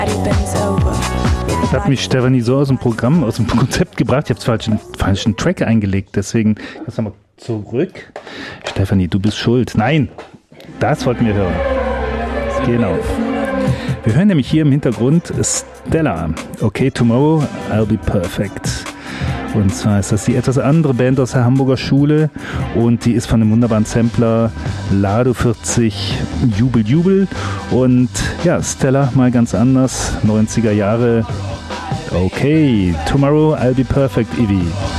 Das hat mich Stefanie so aus dem Programm, aus dem Konzept gebracht. Ich habe den falschen Track eingelegt, deswegen jetzt nochmal zurück. Stefanie, du bist schuld. Nein, das wollten wir hören. Genau. Wir hören nämlich hier im Hintergrund Stella. Okay, Tomorrow I'll Be Perfect. Und zwar ist das die etwas andere Band aus der Hamburger Schule und die ist von dem wunderbaren Sampler Lado 40 Jubel Jubel. Und ja, Stella mal ganz anders, 90er Jahre. Okay, Tomorrow I'll Be Perfect, Ivy.